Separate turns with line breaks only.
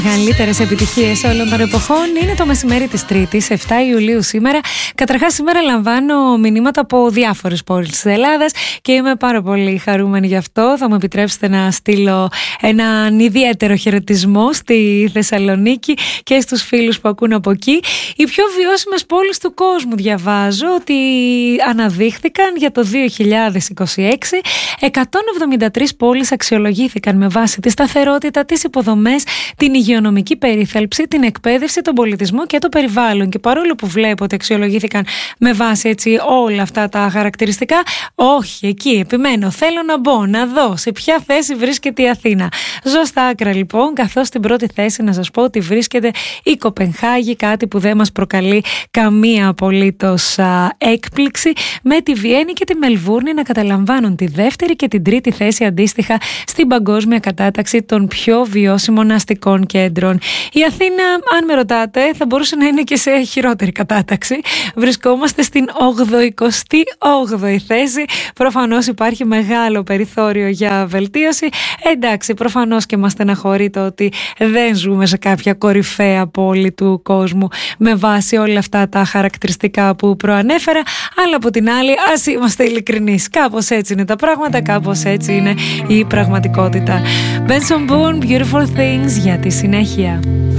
Μεγαλύτερες επιτυχίες όλων των εποχών. Είναι το μεσημέρι της Τρίτης, 7 Ιουλίου σήμερα. Καταρχάς, σήμερα λαμβάνω μηνύματα από διάφορες πόλεις της Ελλάδας και είμαι πάρα πολύ χαρούμενη γι' αυτό. Θα μου επιτρέψετε να στείλω έναν ιδιαίτερο χαιρετισμό στη Θεσσαλονίκη και στους φίλους που ακούν από εκεί. Οι πιο βιώσιμες πόλεις του κόσμου, διαβάζω ότι αναδείχθηκαν για το 2026. 173 πόλεις αξιολογήθηκαν με βάση τη σταθερότητα, τις υποδομές, την υγειονομική περίθαλψη, την εκπαίδευση, τον πολιτισμό και το περιβάλλον. Και παρόλο που βλέπω ότι αξιολογήθηκαν με βάση έτσι όλα αυτά τα χαρακτηριστικά, όχι, εκεί επιμένω. Θέλω να μπω, να δω σε ποια θέση βρίσκεται η Αθήνα. Ζω στα άκρα λοιπόν, καθώς στην πρώτη θέση να σας πω ότι βρίσκεται η Κοπενχάγη, κάτι που δεν μας προκαλεί καμία απολύτως έκπληξη, με τη Βιέννη και τη Μελβούρνη να καταλαμβάνουν τη δεύτερη και την τρίτη θέση αντίστοιχα στην παγκόσμια κατάταξη των πιο βιώσιμων αστικών κέντρων. Η Αθήνα, αν με ρωτάτε, θα μπορούσε να είναι και σε χειρότερη κατάταξη. Βρισκόμαστε στην 88η θέση. Προφανώς υπάρχει μεγάλο περιθώριο για βελτίωση. Εντάξει, προφανώς και μας στεναχωρεί το ότι δεν ζούμε σε κάποια κορυφαία πόλη του κόσμου με βάση όλα αυτά τα χαρακτηριστικά που προανέφερα, αλλά από την άλλη ας είμαστε ειλικρινείς. Κάπως έτσι είναι τα πράγματα, κάπως έτσι είναι η πραγματικότητα. Benson Boone, Beautiful Things, για τη συνέχεια.